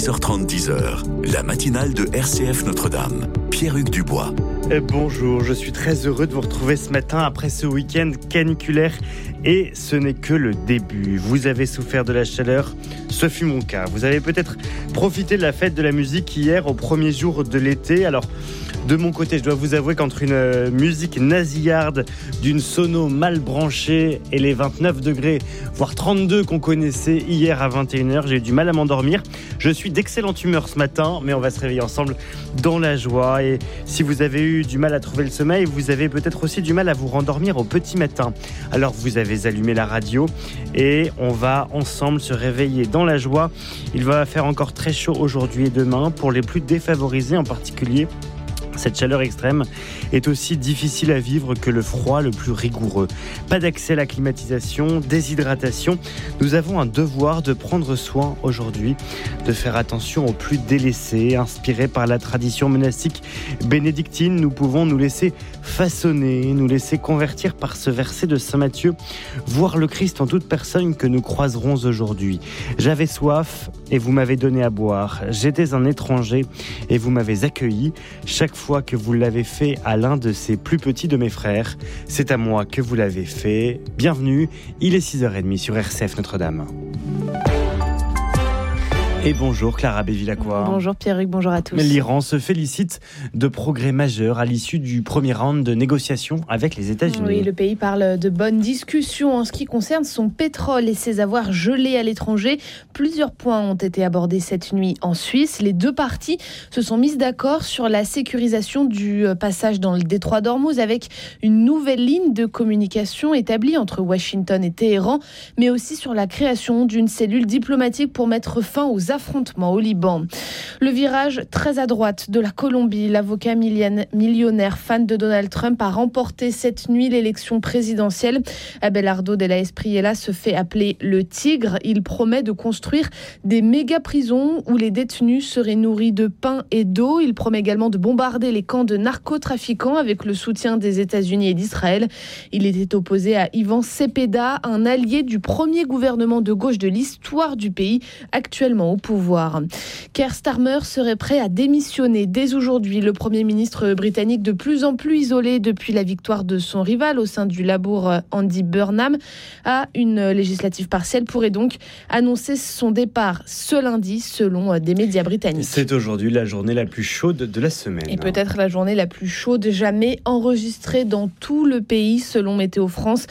6h30, 10h, la matinale de RCF Notre-Dame. Pierre-Hugues Dubois. Bonjour, je suis très heureux de vous retrouver ce matin après ce week-end caniculaire. Et ce n'est que le début. Vous avez souffert de la chaleur, ce fut mon cas. Vous avez peut-être profité de la fête de la musique hier, au premier jour de l'été. Alors, de mon côté, je dois vous avouer qu'entre une musique nasillarde, d'une sono mal branchée et les 29 degrés, voire 32 qu'on connaissait hier à 21h, j'ai eu du mal à m'endormir. Je suis d'excellente humeur ce matin, mais on va se réveiller ensemble dans la joie. Et si vous avez eu du mal à trouver le sommeil, vous avez peut-être aussi du mal à vous rendormir au petit matin. Alors vous avez allumé la radio et on va ensemble se réveiller dans la joie. Il va faire encore très chaud aujourd'hui et demain pour les plus défavorisés en particulier. Cette chaleur extrême est aussi difficile à vivre que le froid le plus rigoureux. Pas d'accès à la climatisation, déshydratation. Nous avons un devoir de prendre soin aujourd'hui, de faire attention aux plus délaissés. Inspirés par la tradition monastique bénédictine, nous pouvons nous laisser façonner, nous laisser convertir par ce verset de Saint Matthieu, voir le Christ en toute personne que nous croiserons aujourd'hui. J'avais soif et vous m'avez donné à boire. J'étais un étranger et vous m'avez accueilli. Chaque fois que vous l'avez fait à l'un de ces plus petits de mes frères, c'est à moi que vous l'avez fait. Bienvenue, il est 6h30 sur RCF Notre-Dame. Et bonjour Clara Bévilacqua. Bonjour Pierre-Hugues, bonjour à tous. L'Iran se félicite de progrès majeurs à l'issue du premier round de négociations avec les États-Unis. Oui, le pays parle de bonnes discussions en ce qui concerne son pétrole et ses avoirs gelés à l'étranger. Plusieurs points ont été abordés cette nuit en Suisse. Les deux parties se sont mises d'accord sur la sécurisation du passage dans le détroit d'Ormuz avec une nouvelle ligne de communication établie entre Washington et Téhéran, mais aussi sur la création d'une cellule diplomatique pour mettre fin aux affrontements au Liban. Le virage très à droite de la Colombie, l'avocat millionnaire fan de Donald Trump a remporté cette nuit l'élection présidentielle. Abelardo de la Espriella se fait appeler le Tigre. Il promet de construire des méga-prisons où les détenus seraient nourris de pain et d'eau. Il promet également de bombarder les camps de narcotrafiquants avec le soutien des États-Unis et d'Israël. Il était opposé à Ivan Cepeda, un allié du premier gouvernement de gauche de l'histoire du pays, actuellement au pouvoir. Keir Starmer serait prêt à démissionner dès aujourd'hui. Le Premier ministre britannique, de plus en plus isolé depuis la victoire de son rival au sein du Labour, Andy Burnham, à une législative partielle, pourrait donc annoncer son départ ce lundi, selon des médias britanniques. C'est aujourd'hui la journée la plus chaude de la semaine. Et peut-être la journée la plus chaude jamais enregistrée dans tout le pays, selon Météo France.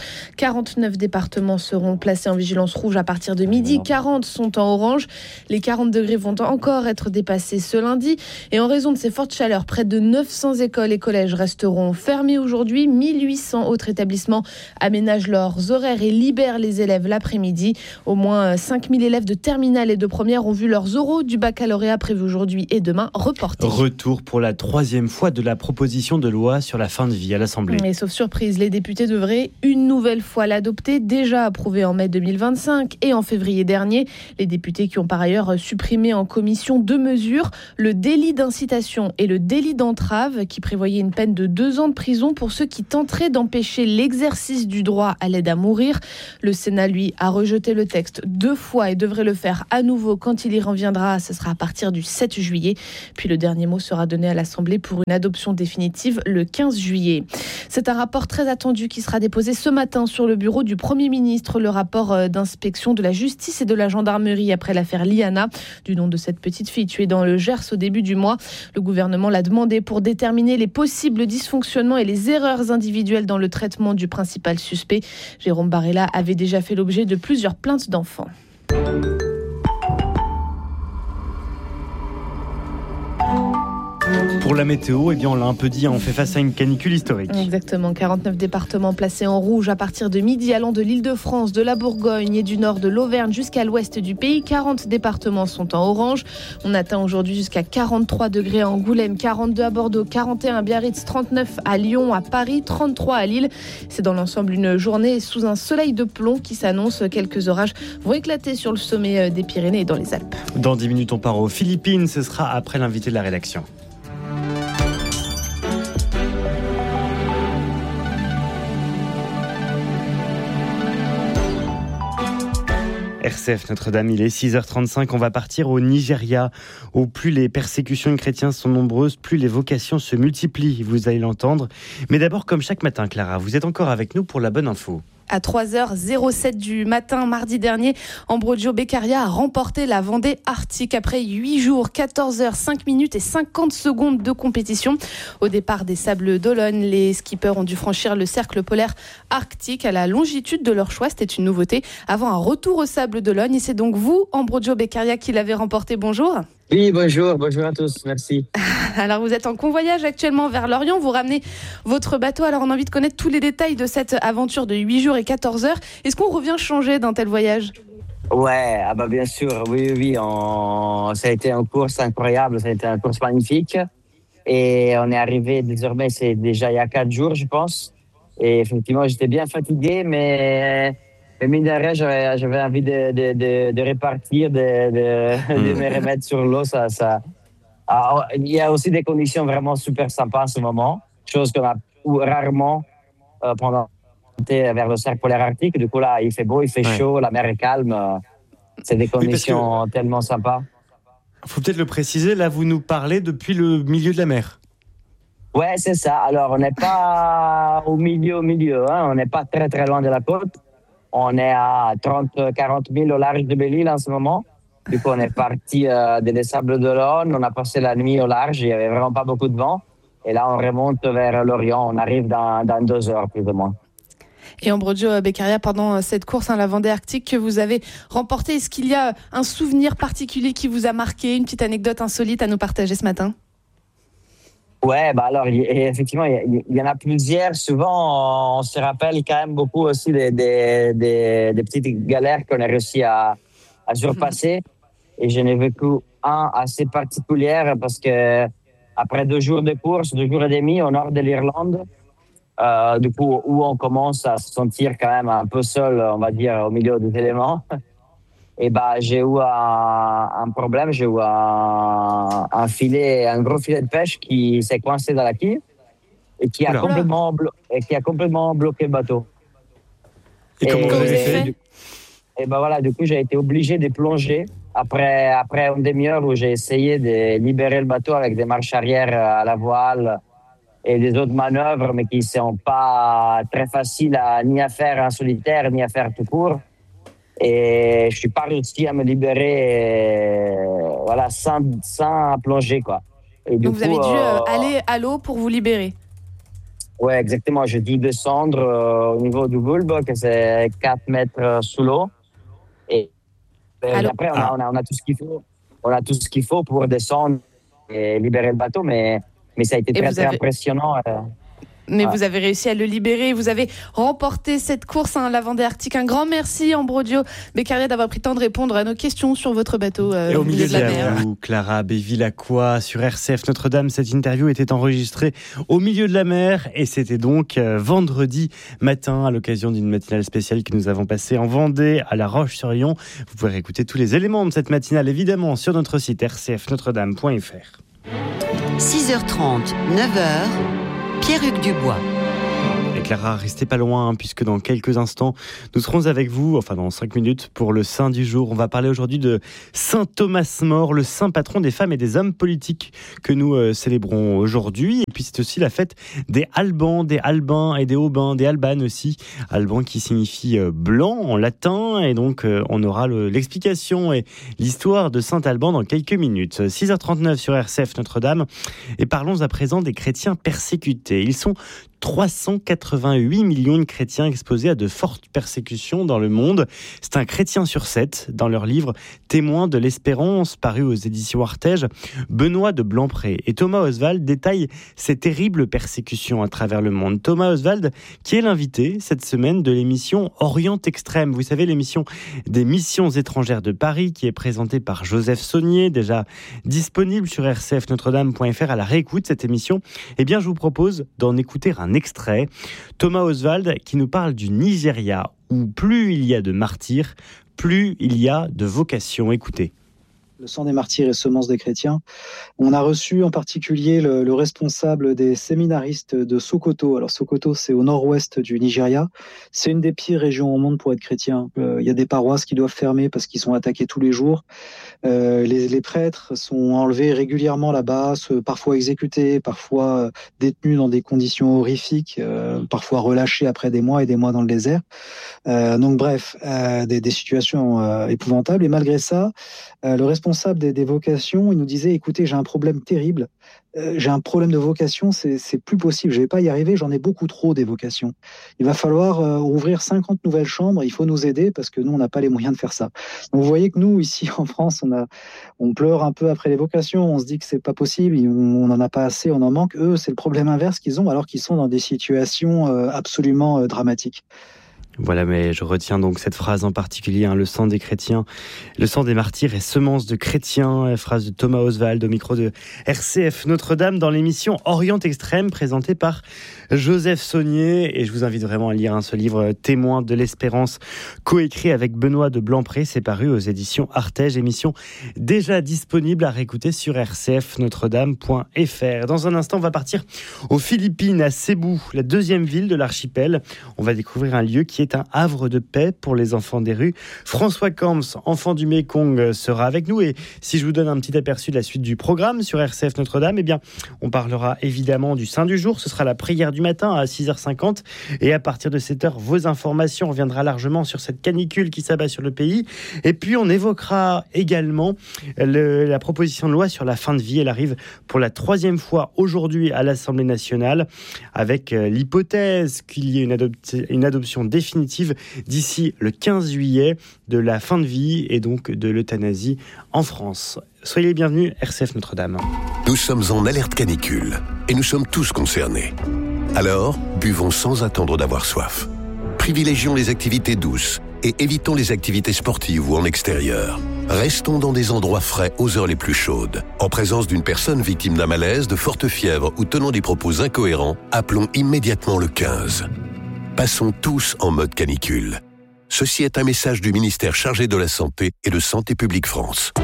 49 départements seront placés en vigilance rouge à partir de midi. 40 sont en orange. Les 40 degrés vont encore être dépassés ce lundi. Et en raison de ces fortes chaleurs, près de 900 écoles et collèges resteront fermés aujourd'hui. 1800 autres établissements aménagent leurs horaires et libèrent les élèves l'après-midi. Au moins 5000 élèves de terminale et de première ont vu leurs oraux du baccalauréat prévus aujourd'hui et demain reportés. Retour pour la troisième fois de la proposition de loi sur la fin de vie à l'Assemblée. Mais sauf surprise, les députés devraient une nouvelle fois l'adopter, déjà approuvée en mai 2025 et en février dernier. Les députés qui ont par ailleurs supprimé en commission deux mesures, le délit d'incitation et le délit d'entrave, qui prévoyaient une peine de 2 ans de prison pour ceux qui tenteraient d'empêcher l'exercice du droit à l'aide à mourir. Le Sénat, lui, a rejeté le texte 2 fois et devrait le faire à nouveau quand il y reviendra. Ce sera à partir du 7 juillet. Puis le dernier mot sera donné à l'Assemblée pour une adoption définitive le 15 juillet. C'est un rapport très attendu qui sera déposé ce matin sur le bureau du Premier ministre, le rapport d'inspection de la justice et de la gendarmerie après l'affaire Liana, du nom de cette petite fille tuée dans le Gers au début du mois. Le gouvernement l'a demandé pour déterminer les possibles dysfonctionnements et les erreurs individuelles dans le traitement du principal suspect. Jérôme Barella avait déjà fait l'objet de plusieurs plaintes d'enfants. Pour la météo, on l'a un peu dit, on fait face à une canicule historique. Exactement, 49 départements placés en rouge à partir de midi, allant de l'Île-de-France, de la Bourgogne et du nord de l'Auvergne jusqu'à l'ouest du pays. 40 départements sont en orange. On atteint aujourd'hui jusqu'à 43 degrés à Angoulême, 42 à Bordeaux, 41 à Biarritz, 39 à Lyon, à Paris, 33 à Lille. C'est dans l'ensemble une journée sous un soleil de plomb qui s'annonce. Quelques orages vont éclater sur le sommet des Pyrénées et dans les Alpes. Dans 10 minutes, on part aux Philippines. Ce sera après l'invité de la rédaction. RCF Notre-Dame, il est 6h35, on va partir au Nigeria, où plus les persécutions de chrétiens sont nombreuses, plus les vocations se multiplient, vous allez l'entendre. Mais d'abord, comme chaque matin, Clara, vous êtes encore avec nous pour la bonne info. À 3h07 du matin, mardi dernier, Ambrogio Beccaria a remporté la Vendée Arctique après 8 jours, 14h, 5 minutes et 50 secondes de compétition. Au départ des Sables d'Olonne, les skippers ont dû franchir le cercle polaire arctique à la longitude de leur choix. C'était une nouveauté avant un retour aux Sables d'Olonne. Et c'est donc vous, Ambrogio Beccaria, qui l'avez remporté. Bonjour. Oui, bonjour à tous, merci. Alors vous êtes en convoyage actuellement vers l'Orient, vous ramenez votre bateau. Alors on a envie de connaître tous les détails de cette aventure de 8 jours et 14 heures. Est-ce qu'on revient changer d'un tel voyage ? Ouais, bien sûr, oui. Ça a été une course incroyable, ça a été une course magnifique. Et on est arrivé désormais, c'est déjà il y a 4 jours, je pense. Et effectivement, j'étais bien fatigué, mais mine de rien, j'avais envie de repartir, de me remettre sur l'eau. Alors, il y a aussi des conditions vraiment super sympas en ce moment, chose qu'on a rarement pendant vers le cercle polaire arctique. Du coup, là, il fait beau, il fait chaud, la mer est calme. C'est des conditions tellement sympas. Il faut peut-être le préciser, là, vous nous parlez depuis le milieu de la mer. Ouais, c'est ça. Alors, on n'est pas au milieu, hein. On n'est pas très, très loin de la côte. On est à 30-40 000 au large de Belle-Île en ce moment. Du coup, on est parti des Sables d'Olonne. On a passé la nuit au large. Il n'y avait vraiment pas beaucoup de vent. Et là, on remonte vers l'Orient. On arrive dans 2 heures, plus ou moins. Et Ambrogio Beccaria, pendant cette course, la Vendée Arctique que vous avez remportée, est-ce qu'il y a un souvenir particulier qui vous a marqué, une petite anecdote insolite à nous partager ce matin ? Ouais, alors effectivement, il y en a plusieurs. Souvent, on se rappelle quand même beaucoup aussi des petites galères qu'on a réussi à surpasser. Et j'en ai vécu un assez particulier parce que après 2 jours de course, 2 jours et demi au nord de l'Irlande, du coup, où on commence à se sentir quand même un peu seul, on va dire, au milieu des éléments. Et j'ai eu un problème, j'ai eu un gros filet de pêche qui s'est coincé dans la quille et qui a complètement bloqué le bateau. Et comment vous avez fait ? Et du coup, j'ai été obligé de plonger après une demi-heure où j'ai essayé de libérer le bateau avec des marches arrière à la voile et des autres manœuvres, mais qui ne sont pas très faciles ni à faire en solitaire, ni à faire tout court. Et je suis pas réussi à me libérer, sans plonger, quoi. Et donc vous avez dû aller à l'eau pour vous libérer. Ouais, exactement. J'ai dû descendre au niveau du bulbe, que c'est 4 mètres sous l'eau. Et après, on a tout ce qu'il faut. On a tout ce qu'il faut pour descendre et libérer le bateau, mais ça a été très impressionnant. Mais vous avez réussi à le libérer, vous avez remporté cette course, la Vendée Arctique. Un grand merci, Ambrogio Beccaria, d'avoir pris le temps de répondre à nos questions sur votre bateau et au milieu de la mer. Vous, Clara Béville-Lacroix, sur RCF Notre-Dame. Cette interview était enregistrée au milieu de la mer et c'était donc vendredi matin à l'occasion d'une matinale spéciale que nous avons passée en Vendée, à La Roche-sur-Yon. Vous pouvez réécouter tous les éléments de cette matinale, évidemment, sur notre site rcfnotredame.fr. 6h30, 9h. Pierre-Hugues Dubois. Et Clara, restez pas loin, puisque dans quelques instants, nous serons avec vous, dans 5 minutes, pour le Saint du jour. On va parler aujourd'hui de Saint Thomas More, le saint patron des femmes et des hommes politiques que nous célébrons aujourd'hui. Et puis c'est aussi la fête des Albans, des Albins et des Aubins, des Albanes aussi. Alban qui signifie blanc en latin, et donc on aura l'explication et l'histoire de Saint Alban dans quelques minutes. 6h39 sur RCF Notre-Dame. Et parlons à présent des chrétiens persécutés. Ils sont 388 millions de chrétiens exposés à de fortes persécutions dans le monde. C'est un chrétien sur 7 dans leur livre Témoins de l'espérance, paru aux éditions Artege. Benoît de Blanpré et Thomas Oswald détaillent ces terribles persécutions à travers le monde. Thomas Oswald, qui est l'invité cette semaine de l'émission Orient Extrême. Vous savez, l'émission des missions étrangères de Paris, qui est présentée par Joseph Saunier, déjà disponible sur rcfnotredame.fr à la réécoute, cette émission. Eh bien, je vous propose d'en écouter un extrait. Thomas Oswald qui nous parle du Nigeria, où plus il y a de martyrs, plus il y a de vocations. Écoutez. Le sang des martyrs et semences des chrétiens. On a reçu en particulier le responsable des séminaristes de Sokoto. Alors Sokoto, c'est au nord-ouest du Nigeria. C'est une des pires régions au monde pour être chrétien. Il y a des paroisses qui doivent fermer parce qu'ils sont attaqués tous les jours. Les prêtres sont enlevés régulièrement là-bas, parfois exécutés, parfois détenus dans des conditions horrifiques, parfois relâchés après des mois et des mois dans le désert. Donc bref, des situations épouvantables. Et malgré ça, le responsable des vocations, il nous disait, écoutez, j'ai un problème terrible, j'ai un problème de vocation, c'est plus possible, je vais pas y arriver, j'en ai beaucoup trop des vocations. Il va falloir ouvrir 50 nouvelles chambres, il faut nous aider parce que nous, on n'a pas les moyens de faire ça. Donc vous voyez que nous, ici en France, on pleure un peu après les vocations, on se dit que c'est pas possible, on n'en a pas assez, on en manque. Eux, c'est le problème inverse qu'ils ont alors qu'ils sont dans des situations absolument dramatiques. Voilà, mais je retiens donc cette phrase en particulier, le sang des chrétiens, le sang des martyrs et semences de chrétiens, phrase de Thomas Oswald au micro de RCF Notre-Dame dans l'émission Orient Extrême présentée par Joseph Saunier. Et je vous invite vraiment à lire ce livre Témoin de l'espérance, coécrit avec Benoît de Blancpré. C'est paru aux éditions Artege, émission déjà disponible à réécouter sur rcfnotredame.fr. Dans un instant, on va partir aux Philippines, à Cebu, la deuxième ville de l'archipel. On va découvrir un lieu qui est un havre de paix pour les enfants des rues. François Camps, enfant du Mékong, sera avec nous. Et si je vous donne un petit aperçu de la suite du programme sur RCF Notre-Dame, eh bien, on parlera évidemment du Saint du jour. Ce sera la prière du matin à 6h50. Et à partir de 7h, vos informations. On reviendra largement sur cette canicule qui s'abat sur le pays. Et puis, on évoquera également la proposition de loi sur la fin de vie. Elle arrive pour la 3e fois aujourd'hui à l'Assemblée nationale avec l'hypothèse qu'il y ait une adoption définitive d'ici le 15 juillet de la fin de vie et donc de l'euthanasie en France. Soyez les bienvenus, RCF Notre-Dame. Nous sommes en alerte canicule et nous sommes tous concernés. Alors, buvons sans attendre d'avoir soif. Privilégions les activités douces et évitons les activités sportives ou en extérieur. Restons dans des endroits frais aux heures les plus chaudes. En présence d'une personne victime d'un malaise, de forte fièvre ou tenant des propos incohérents, appelons immédiatement le 15. Passons tous en mode canicule. Ceci est un message du ministère chargé de la Santé et de Santé publique France.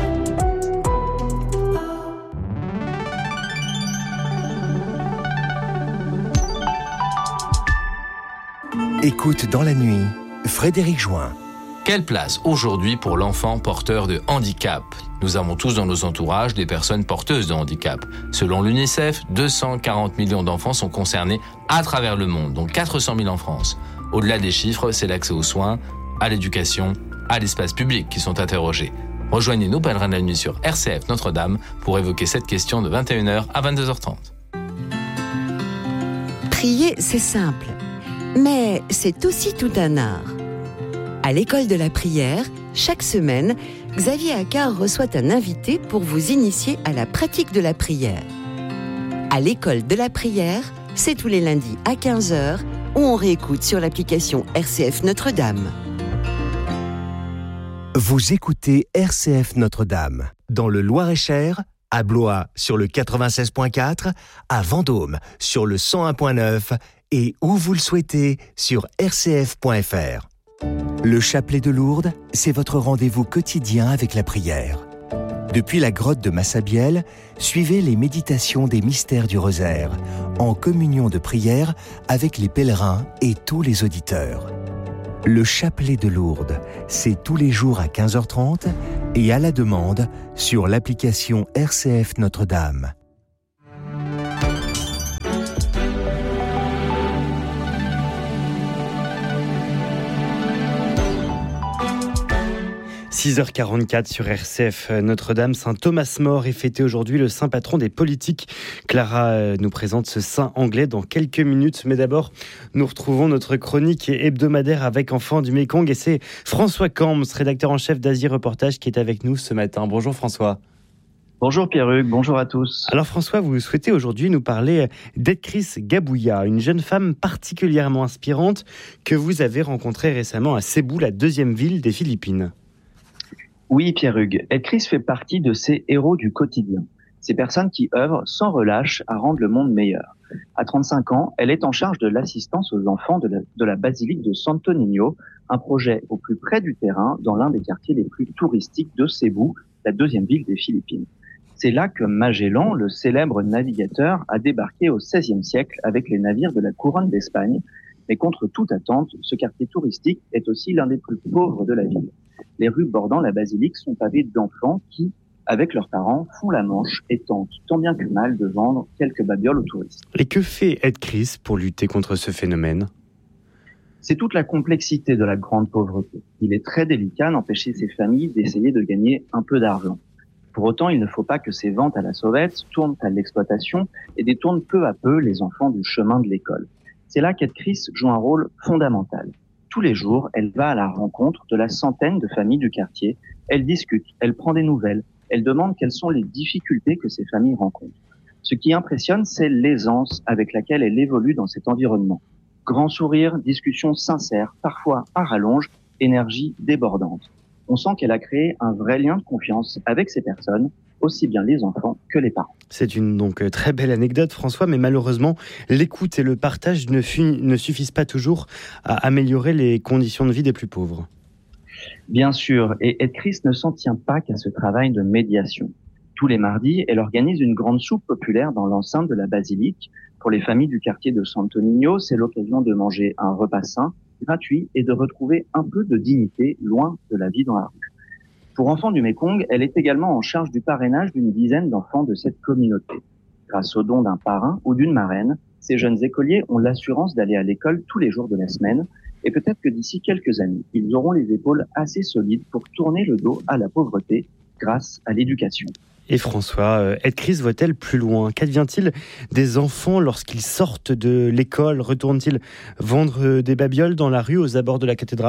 Écoute dans la nuit, Frédéric Join. Quelle place aujourd'hui pour l'enfant porteur de handicap ? Nous avons tous dans nos entourages des personnes porteuses de handicap. Selon l'UNICEF, 240 millions d'enfants sont concernés à travers le monde, dont 400 000 en France. Au-delà des chiffres, c'est l'accès aux soins, à l'éducation, à l'espace public qui sont interrogés. Rejoignez nos pèlerins de la nuit sur RCF Notre-Dame pour évoquer cette question de 21h à 22h30. Prier, c'est simple, mais c'est aussi tout un art. À l'école de la prière, chaque semaine, Xavier Accard reçoit un invité pour vous initier à la pratique de la prière. À l'école de la prière, c'est tous les lundis à 15h où on réécoute sur l'application RCF Notre-Dame. Vous écoutez RCF Notre-Dame, dans le Loir-et-Cher, à Blois sur le 96.4, à Vendôme sur le 101.9 et où vous le souhaitez sur rcf.fr. Le chapelet de Lourdes, c'est votre rendez-vous quotidien avec la prière. Depuis la grotte de Massabielle, suivez les méditations des mystères du rosaire, en communion de prière avec les pèlerins et tous les auditeurs. Le chapelet de Lourdes, c'est tous les jours à 15h30 et à la demande sur l'application RCF Notre-Dame. « 6h44 sur RCF Notre-Dame. Saint Thomas More est fêté aujourd'hui, le saint patron des politiques. Clara nous présente ce saint anglais dans quelques minutes. Mais d'abord, nous retrouvons notre chronique hebdomadaire avec Enfants du Mékong. Et c'est François Camps, rédacteur en chef d'Asie Reportage, qui est avec nous ce matin. Bonjour François. Bonjour Pierre-Hugues, bonjour à tous. Alors François, vous souhaitez aujourd'hui nous parler d'Edkris Gabouya, une jeune femme particulièrement inspirante que vous avez rencontrée récemment à Cebu, la deuxième ville des Philippines. Oui, Pierre-Hugues, Edkris fait partie de ces héros du quotidien, ces personnes qui œuvrent sans relâche à rendre le monde meilleur. À 35 ans, elle est en charge de l'assistance aux enfants de la basilique de Santo Niño, un projet au plus près du terrain dans l'un des quartiers les plus touristiques de Cebu, la deuxième ville des Philippines. C'est là que Magellan, le célèbre navigateur, a débarqué au XVIe siècle avec les navires de la couronne d'Espagne. Mais contre toute attente, ce quartier touristique est aussi l'un des plus pauvres de la ville. Les rues bordant la basilique sont pavées d'enfants qui, avec leurs parents, font la manche et tentent tant bien que mal de vendre quelques babioles aux touristes. Et que fait Ed Chris pour lutter contre ce phénomène ? C'est toute la complexité de la grande pauvreté. Il est très délicat d'empêcher ces familles d'essayer de gagner un peu d'argent. Pour autant, il ne faut pas que ces ventes à la sauvette tournent à l'exploitation et détournent peu à peu les enfants du chemin de l'école. C'est là qu'Ed Chris joue un rôle fondamental. Tous les jours, elle va à la rencontre de la centaine de familles du quartier. Elle discute, elle prend des nouvelles, elle demande quelles sont les difficultés que ces familles rencontrent. Ce qui impressionne, c'est l'aisance avec laquelle elle évolue dans cet environnement. Grand sourire, discussion sincère, parfois à rallonge, énergie débordante. On sent qu'elle a créé un vrai lien de confiance avec ces personnes, aussi bien les enfants que les parents. C'est une donc très belle anecdote, François, mais malheureusement, l'écoute et le partage ne suffisent pas toujours à améliorer les conditions de vie des plus pauvres. Bien sûr, et Ed Chris ne s'en tient pas qu'à ce travail de médiation. Tous les mardis, elle organise une grande soupe populaire dans l'enceinte de la basilique. Pour les familles du quartier de Santo Niño, c'est l'occasion de manger un repas sain, gratuit, et de retrouver un peu de dignité loin de la vie dans la rue. Pour Enfants du Mékong, elle est également en charge du parrainage d'une dizaine d'enfants de cette communauté. Grâce au don d'un parrain ou d'une marraine, ces jeunes écoliers ont l'assurance d'aller à l'école tous les jours de la semaine, et peut-être que d'ici quelques années, ils auront les épaules assez solides pour tourner le dos à la pauvreté grâce à l'éducation. Et François, Ed Chris va-t-elle plus loin ? Qu'advient-il des enfants lorsqu'ils sortent de l'école ? Retournent-ils vendre des babioles dans la rue aux abords de la cathédrale ?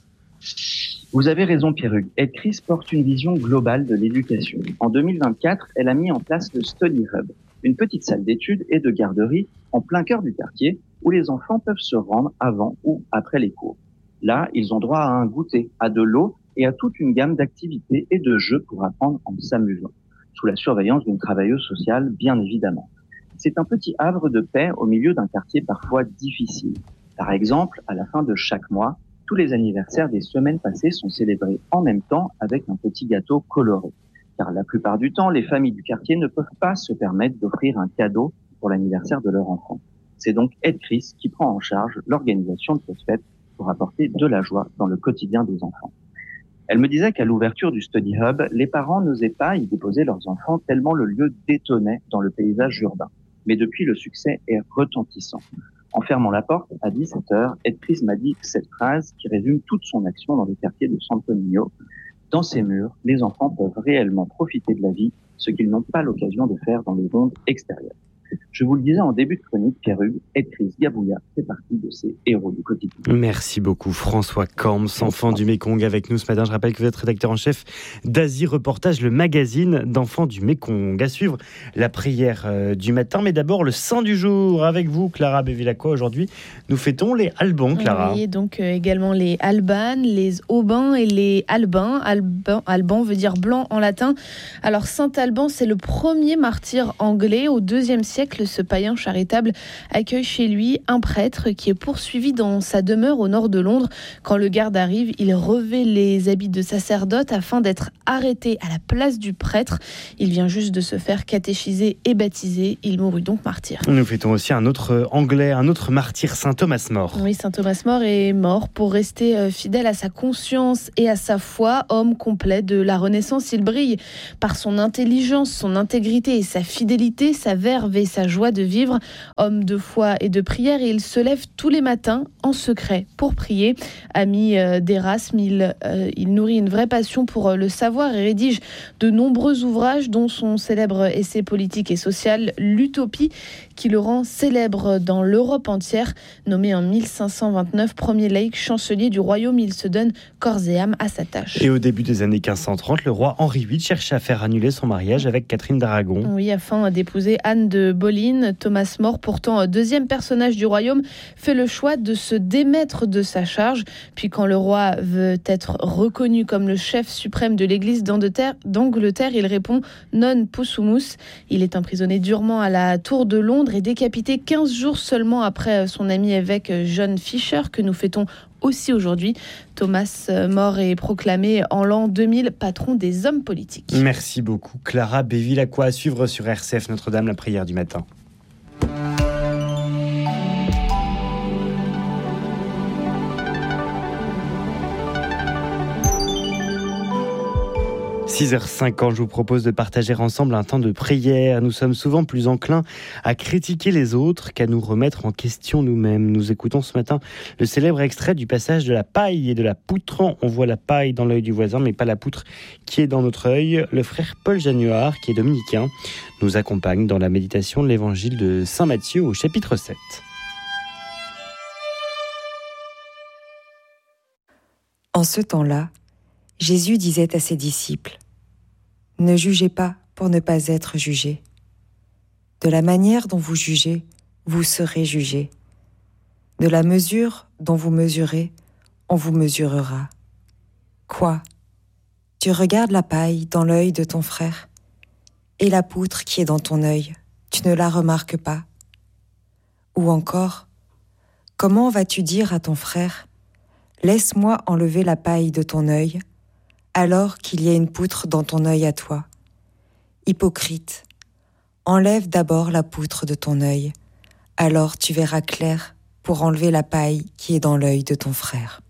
Vous avez raison, Pierre-Hugues. Ed Chris porte une vision globale de l'éducation. En 2024, elle a mis en place le Study Hub, une petite salle d'études et de garderie en plein cœur du quartier où les enfants peuvent se rendre avant ou après les cours. Là, ils ont droit à un goûter, à de l'eau et à toute une gamme d'activités et de jeux pour apprendre en s'amusant, sous la surveillance d'une travailleuse sociale, bien évidemment. C'est un petit havre de paix au milieu d'un quartier parfois difficile. Par exemple, à la fin de chaque mois, tous les anniversaires des semaines passées sont célébrés en même temps avec un petit gâteau coloré. Car la plupart du temps, les familles du quartier ne peuvent pas se permettre d'offrir un cadeau pour l'anniversaire de leur enfant. C'est donc Ed Chris qui prend en charge l'organisation de cette fête pour apporter de la joie dans le quotidien des enfants. Elle me disait qu'à l'ouverture du Study Hub, les parents n'osaient pas y déposer leurs enfants tellement le lieu détonnait dans le paysage urbain. Mais depuis, le succès est retentissant. En fermant la porte, à 17h, Ed Chris m'a dit cette phrase qui résume toute son action dans le quartier de Santo Niño. Dans ces murs, les enfants peuvent réellement profiter de la vie, ce qu'ils n'ont pas l'occasion de faire dans le monde extérieur. Je vous le disais en début de chronique, Pierre-Hugues, Ed Chris Gabouya fait partie de ces héros du quotidien. Merci beaucoup François Camps, Enfants du Mékong avec nous ce matin. Je rappelle que vous êtes rédacteur en chef d'Asie Reportage, le magazine d'Enfants du Mékong. À suivre la prière du matin, mais d'abord le saint du jour avec vous, Clara Bevilacqua. Aujourd'hui, nous fêtons les Albans, Clara. Oui, donc également les Albanes, les Aubins et les Albins. Alban veut dire blanc en latin. Alors Saint Alban, c'est le premier martyr anglais au IIe siècle. Ce païen charitable accueille chez lui un prêtre qui est poursuivi dans sa demeure au nord de Londres. Quand le garde arrive, il revêt les habits de sacerdote afin d'être arrêté à la place du prêtre. Il vient juste de se faire catéchiser et baptiser. Il mourut donc martyr. Nous fêtons aussi un autre anglais, un autre martyr, saint Thomas More. Oui, saint Thomas More est mort pour rester fidèle à sa conscience et à sa foi. Homme complet de la Renaissance, il brille par son intelligence, son intégrité et sa fidélité, sa verve et sa joie de vivre. Homme de foi et de prière, et il se lève tous les matins en secret pour prier. Ami d'Erasme, il nourrit une vraie passion pour le savoir et rédige de nombreux ouvrages, dont son célèbre essai politique et social, l'Utopie, qui le rend célèbre dans l'Europe entière. Nommé en 1529 premier laïc chancelier du royaume, il se donne corps et âme à sa tâche. Et au début des années 1530, le roi Henri VIII cherchait à faire annuler son mariage avec Catherine d'Aragon. Oui, afin d'épouser Anne de Boleyn. Thomas More, pourtant deuxième personnage du royaume, fait le choix de se démettre de sa charge. Puis quand le roi veut être reconnu comme le chef suprême de l'église d'Angleterre, il répond « non possumus ». Il est emprisonné durement à la Tour de Londres et décapité 15 jours seulement après son ami évêque John Fisher, que nous fêtons aussi aujourd'hui. Thomas More est proclamé en l'an 2000 patron des hommes politiques. Merci beaucoup Clara Bevilacqua, à suivre sur RCF Notre-Dame, la prière du matin. 6h50, je vous propose de partager ensemble un temps de prière. Nous sommes souvent plus enclins à critiquer les autres qu'à nous remettre en question nous-mêmes. Nous écoutons ce matin le célèbre extrait du passage de la paille et de la poutre. On voit la paille dans l'œil du voisin, mais pas la poutre qui est dans notre œil. Le frère Paul Januard, qui est dominicain, nous accompagne dans la méditation de l'évangile de Saint Matthieu au chapitre 7. En ce temps-là, Jésus disait à ses disciples : « Ne jugez pas pour ne pas être jugés. De la manière dont vous jugez, vous serez jugés. De la mesure dont vous mesurez, on vous mesurera. Quoi ? Tu regardes la paille dans l'œil de ton frère, et la poutre qui est dans ton œil, tu ne la remarques pas ? Ou encore, comment vas-tu dire à ton frère : laisse-moi enlever la paille de ton œil, alors qu'il y a une poutre dans ton œil à toi. Hypocrite, enlève d'abord la poutre de ton œil, alors tu verras clair pour enlever la paille qui est dans l'œil de ton frère.